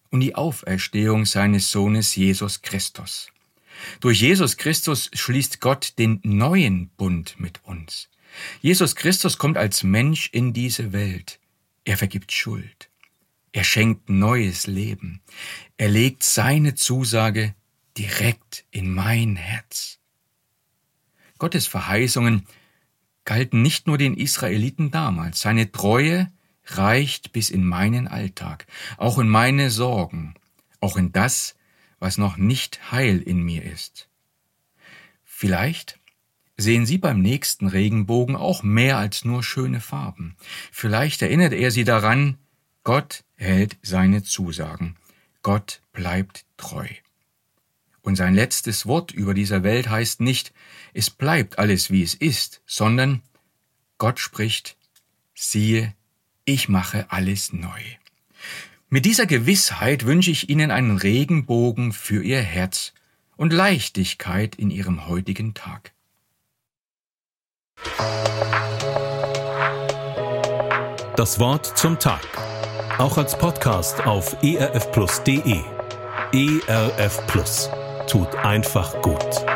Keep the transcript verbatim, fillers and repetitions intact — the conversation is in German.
und die Auferstehung seines Sohnes Jesus Christus. Durch Jesus Christus schließt Gott den neuen Bund mit uns. Jesus Christus kommt als Mensch in diese Welt. Er vergibt Schuld. Er schenkt neues Leben. Er legt seine Zusage direkt in mein Herz. Gottes Verheißungen galten nicht nur den Israeliten damals. Seine Treue reicht bis in meinen Alltag, auch in meine Sorgen, auch in das, was noch nicht heil in mir ist. Vielleicht sehen Sie beim nächsten Regenbogen auch mehr als nur schöne Farben. Vielleicht erinnert er Sie daran, Gott hält seine Zusagen. Gott bleibt treu. Und sein letztes Wort über dieser Welt heißt nicht, es bleibt alles wie es ist, sondern Gott spricht, siehe, ich mache alles neu. Mit dieser Gewissheit wünsche ich Ihnen einen Regenbogen für Ihr Herz und Leichtigkeit in Ihrem heutigen Tag. Das Wort zum Tag. Auch als Podcast auf e r f plus punkt d e. E R F Plus. Tut einfach gut.